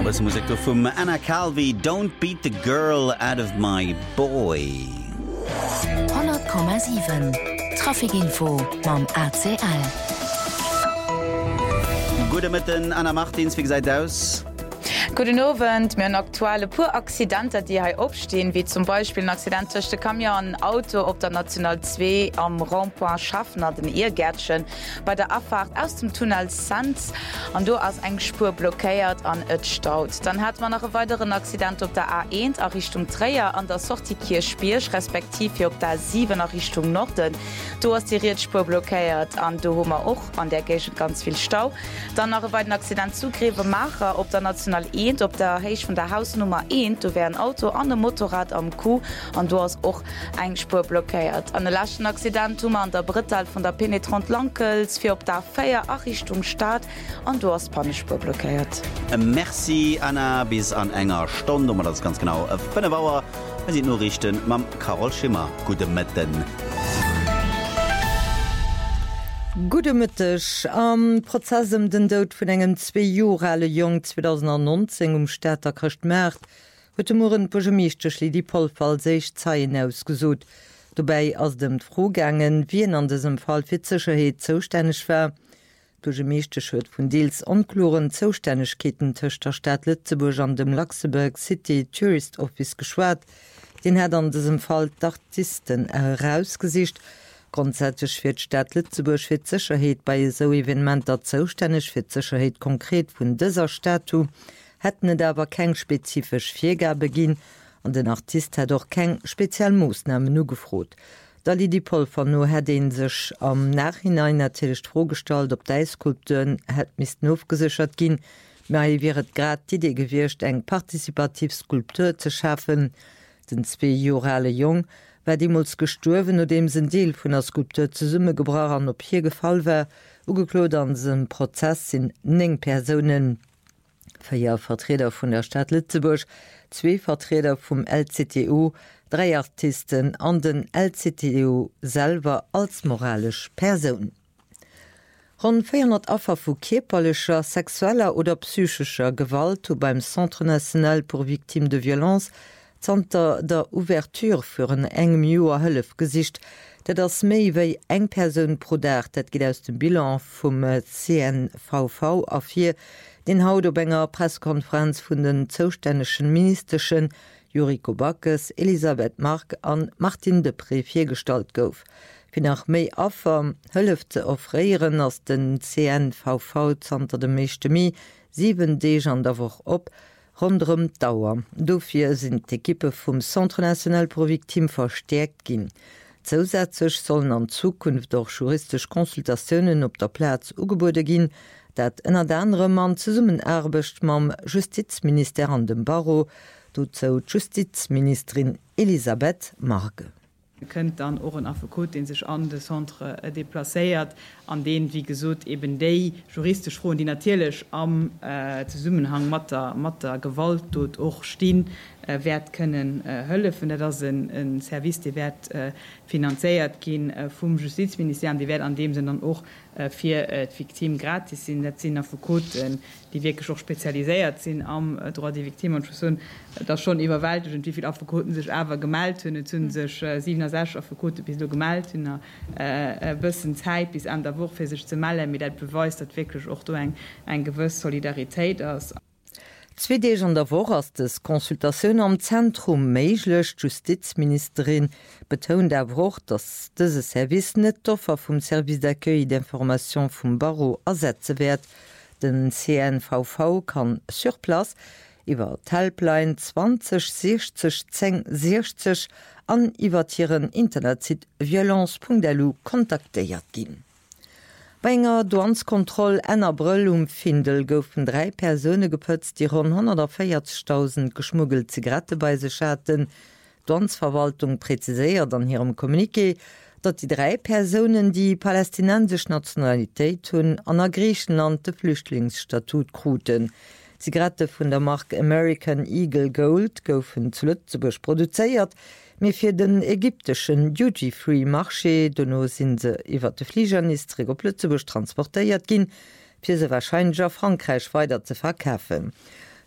Was Musik vum Anna Calvi, Don't beat the girl out of my boy. 100,7 Trafikinfo mam ACL. Gute Mitten, Anna Martins, wie seid aus? Guten Abend, mir aktuelle Pur-Accidenter, die hier aufstehen, wie zum Beispiel ein Accident zwischen dem Kamion, Auto auf der National 2 am Rond-Point Schaffner, den Irrgärtchen, bei der Abfahrt aus dem Tunnel Sanz und da ist eine Spur blockiert an et staut. Dann hat man noch einen weiteren Accident auf der A1 in Richtung Dreier an der Sortie Kirchbirch, respektive auf der 7 in Richtung Norden. Da ist die Riedspur blockiert und da haben wir auch an der Gegend ganz viel Stau. Dann noch einen weiteren Accident Zugriff machen auf der National op der Heich von der Hausnummer 1, du wär ein Auto an dem Motorrad am Kuh und du hast auch eng Spur blockiert. An den letzten Accident an der Brittal von der Penetrant Lankels für op der Feier Richtung Stadt und du hast Pannespur blockiert. Merci Anna, bis an enger Stunde, um das ganz genau 5 Uhr, wenn Sie nur richten, Mam Carol Schimmer. Gute Mitten. Gute Mittag. Am Prozess den Tod vun engem 2 Jahre Jung 2019 Städter Christmärz huet Moren Pogemiechtechli die Polfall 6 Zeien ausgesot. Dobei ass dem Frohgängen wien an diesem Fall fir Sicherheet zoustännech war. Pogemiechtech huet vun Deels onkloren Zoustännechkeeten tëcht der Stadt Lützeburg an dem Luxemburg City Tourist Office geschwert. Den hat an diesem Fall d'Artisten herausgesicht. Grundsätzlich fir d'Stadt Lützeburg fir Sicherheet bei so Evenementer zoustännech fir Sicherheet konkret vun dëser Statu hätten et awer keng spezifisch Viergabe ginn an den Artist hat doch keng Spezialmoosnamen nu gefrot. Da li die Polver no hat den sech am Nachhinein natürlich vorgestalt, op d'Eiskulpturen het mis aufgesichert ginn, mei wäret grad die Idee gewircht eng Partizipativskulptur ze schaffen, den 2 Jahre Jung, war demuls gestorven und dem sind Deel vun der Skulptur ze Summe gebracht an op hier gefall war, ugeklot an sem Prozess sind 9 Personen, 4 Vertreter vun der Stadt Lützeburg, 2 Vertreter vom LCTU, 3 Artisten an den LCTU selber als moralisch Person. Rund 400 Opfer vu körperlicher, sexueller oder psychischer Gewalt beim Centre National pour Victimes de Violence Zter der Ouverture für een engem Joer Hëllef gesicht, dat ass méi wéi eng Perun prodert, dat giet aus dem Bilan vum CNVV afir den Haut op enger Presskonferenz vun den zoustännischen Ministerschen Juriko Backes, Elisabeth Mark an Martin de Pré firstalt gouf. Wie nach méi Affer hëllef ze offréieren ass den CNVV zanter dem meeschte Mi 7 Deeg an der woch op, rondem Dauer. Dofir sind d'Ekippe vum Centre National pour Victimes verstärkt ginn. Zusätzlich sollen an Zukunft doch juristisch Konsultationen op der Platz ugebote ginn, dat ënner der andere Mann ze summen erbecht mam Justizminister an dem Barreau, dozo Justizministerin Elisabeth Marke. Ihr könnt dann auch einen Advokat, den sich an das Centre deplaciert, an den, wie gesagt, eben die juristisch frohen, die natürlich am Zusammenhang mit der Gewalt dort auch stehen, wird können helfen. Das ist ein Service, der wird finanziert gehen vom Justizministerium, die wird an dem Sinne dann auch für Victimen gratis sind. Das sind Advokaten, die wirklich auch spezialisiert sind am Droit der Victimen. Und schon, das schon überwältigend, wie viele Advokaten sich aber gemeldet haben. Es sind sich 67 Advokaten bis gemeldet haben, ein bisschen Zeit bis an der Woche für sich zu melden, mit dem Beweis, dass wirklich auch eine gewisse Solidarität ist. 2 Deeg an der Woche ass des Konsultatioun am Zentrum méiglech Justizministerin betont erwoch, dats dëse Service net d'Offer vum Service d'accueil d'Information vum Barreau ersetze werd. Den CNVV kann sur Plas iwwer Helpline 20 60 10 60 an iwwertieren Internetsit violence.lu kontaktéiert ginn. Bei enger Douanskontroll ennner Brüll Findel goufen 3 Persone gepëtzt, die rund 140.000 geschmuggelt Zigarette bei se schaten. Douansverwaltung präziséiert an ihrem Kommuniqué, dat die 3 Personen die palästinensisch Nationalitéit hunn an der Griechenland de Flüchtlingsstatut kruten. Zigarette vun der Marke American Eagle Gold goufen zu Lützeburg produzéiert, mir fir den ägyptischen Duty-Free-Marché donno sinn se iwwer de Fliegernistre op Lützeburg transportéiert ginn, fir se wahrscheinlich a Frankreich weiter ze verkäfen.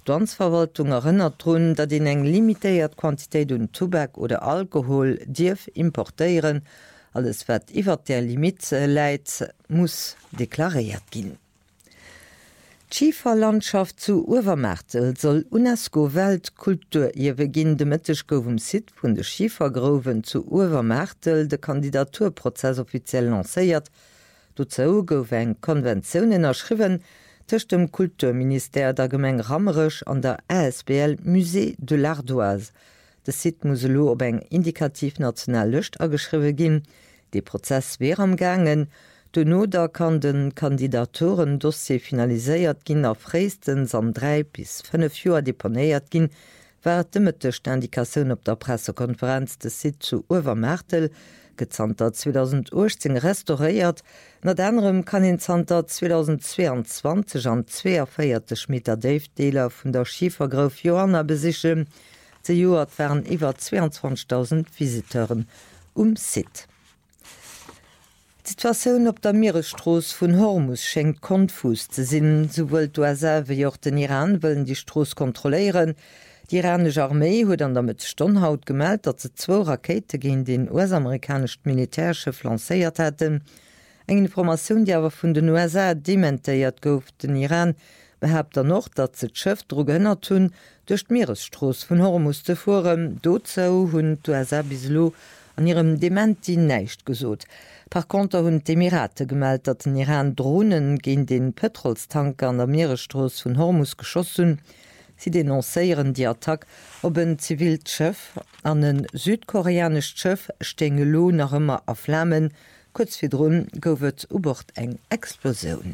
Substanzverwaltung erinnert run, dat den eng limitéiert Quantitéit un Tobak oder Alkohol Dirf importéieren, alles wat iwwer der Limit leit muss deklariert ginn. Schieferlandschaft zu Uwermärtel soll UNESCO-Weltkulturiewe ginn de Mëttech gouf Sit vun de Schiefergroven zu Uwermärtel de Kandidaturprozess offiziell lacéiert. Dozo gouf eng Konventionioen erschriwen tëcht dem Kulturminister der Gemeng Rammerech an der ASBL Musée de l'Ardoise. De Sit muselo op eng indikativ national Lëcht ageschriwe ginn. De Prozess wär am gangen, do noder kann den Kandidatoren Dossier finaliséiert ginn a fréistens an 3 bis 5 Joer deponéiert ginn, wär dëmmetech d'Indikaoun op der Pressekonferenz de Sit zu Uwermärtel gezanter 2018 restauréiert, net enrem kann in Zter 2022 an 24 Meter Davedeler vun der Schiefergrouf Johanna besichen. Ze Joer wären iwwer 22.000 Visiteuren Sit. Situationun op der Meeresstroos vun Hormus schenkt konfus ze sinn, sowuel d'USA wie joch den Iran wëllen die Stroos kontroléieren. Die iranische Armee huet an damit Stonhaut gemeldt, dat ze 2 Rakete gegen den US-amerikanischt Militärschiff lancéiert hätten. Eng Information, die awer vun den USA dementéiert gouf den Iran, behabt noch, dat ze d'Schëff drogënner tun durch d' Meeresstroos vun Hormus zu fuhren. Dozo hunn d'USA bislo an ihrem Dementi neicht gesot. Par contre hunn d'Emirate gemeldt, dat den Iran Drohnen gegen den Petrolstanker an der Meeresstroos vun Hormus geschossen. Sie dennoncéieren die Attack op een Zivilschëff an een südkoreanisch Schëff stengelo nach ëmmer a Flammen, kurz firrun goufet ubord eng Explosioun.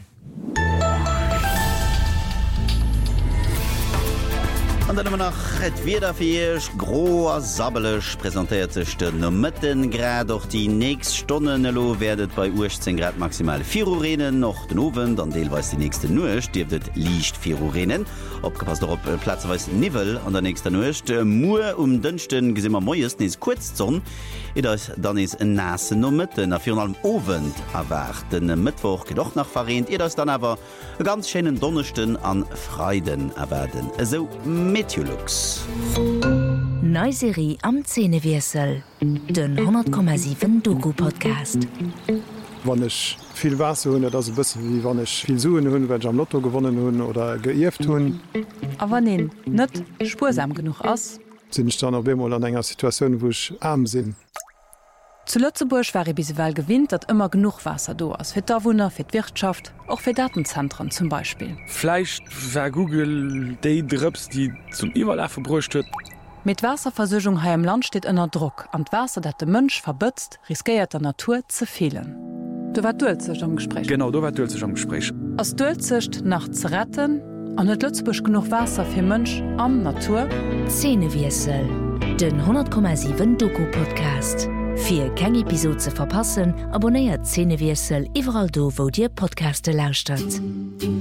An dann immer nach et wiederfirch groer sabelech präsentiert sech den Mëtten grad doch die nächst Stonnenlo werdet bei 18 Grad maximal 4 Urenen noch den Owen, dann deelweis die nächste Nucht dirftet liicht 4 Urenen. Opgepasst op Platzweis Nivel an der nächster Nucht. Mu dënchten gesimmer moest is kurzzon. Dann is en nasse no Mëtten a Fi allem Owen erwart den Mittwoch gedoch nach verrent. Das dann awer e ganz schenen Donnerchten an Freiden erwerden. So Meteorlux. Neuserie am Zähnewirsel. Den 100,7 Doku-Podcast. Wann ich viel Wasser hunn, dat bis wie wann ich viel Suen hunn, wenn ich am Lotto gewonnen hunn oder geiert hunn. Aber ne net spursam genug ass. Sinn ich dann bemol an enger Situation, wo ich arm sinn. Zu Lützeburg war biswel gewinnt, dat immer genug Wasser do ass fir d'Awunner, fir d'Wirtschaft, auch fir Datenzentren zum Beispiel. Fleisch war Google déi Drps, die zum Iwerla verbrucht huet. Mit Wasserversøchung ha im Land steht ënner Druck an Wasser, dat de Mënsch verbëtzt, riskiert der Natur ze fehlen. Du war dulzech am Gespräch. Genau, du war dulzech am Gespräch. Ass dulzecht nach ze retten, an net Lützeburg genug Wasser fir Mënsch an Natur? Zähnewirsel. Den 100,7 Doku-Podcast. Fir keng Episode ze verpassen, abonnéiert Zähnewirsel iwwerall do, wo Dir Podcaste lauscht.